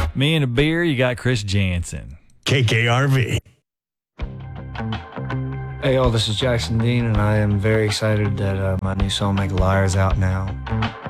Me and a beer, you got Chris Jansen. KKRV. Hey, y'all, this is Jackson Dean, and I am very excited that my new song, Make a Liar, is out now.